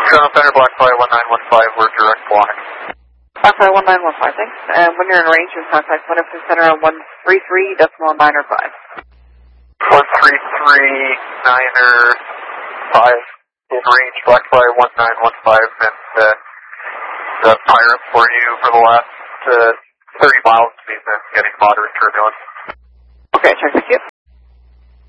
Toronto Center, Blackfly 1915, we're direct block. Blackfly 1915, thanks. And when you're in range, you contact Winnipeg Center on 133.905. 133.905 in range, Blackfly 1915, and the pirate for you for the last 30 miles. We've been getting moderate turbulence. Okay, check, thank you.